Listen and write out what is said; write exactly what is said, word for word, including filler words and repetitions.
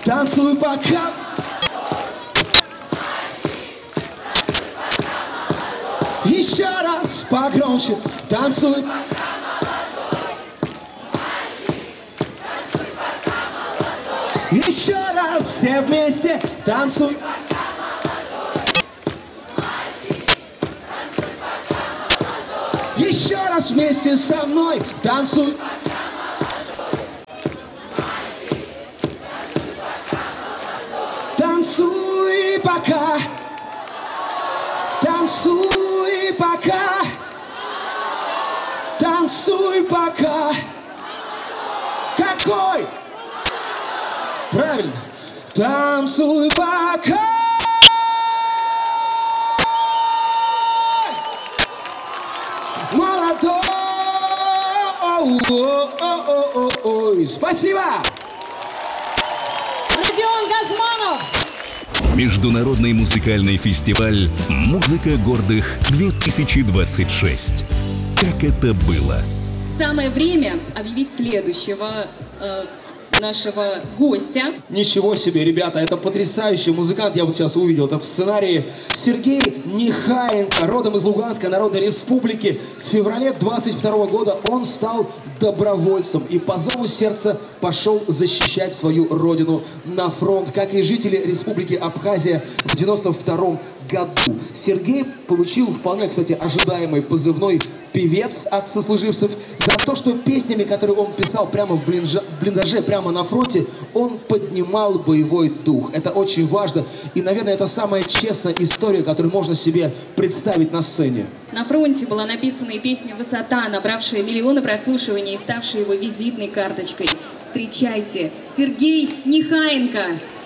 танцуй пока. Еще раз погромче, танцуй. Еще раз все вместе, танцуй. Еще раз вместе со мной, танцуй. Танцуй пока. Танцуй пока. Танцуй пока. Какой? Правильно. Танцуй пока. Молодой. Ой, спасибо. Родион Газманов. Международный музыкальный фестиваль «Музыка гордых-две тысячи двадцать шесть». Как это было? Самое время объявить следующего э, нашего гостя. Ничего себе, ребята, это потрясающий музыкант, я вот сейчас увидел это в сценарии. Сергей Нехаенко, родом из Луганской Народной Республики. В феврале двадцать второго года он стал добровольцем и по зову сердца пошел защищать свою родину на фронт, как и жители Республики Абхазия в девяносто втором году. Сергей получил вполне, кстати, ожидаемый позывной «Певец» от сослуживцев за то, что песнями, которые он писал прямо в блиндаже, прямо на фронте, он поднимал боевой дух. Это очень важно. И, наверное, это самая честная история, которую можно себе представить на сцене. На фронте была написана и песня «Высота», набравшая миллионы прослушиваний и ставшая его визитной карточкой. Встречайте, Сергей Нехаенко!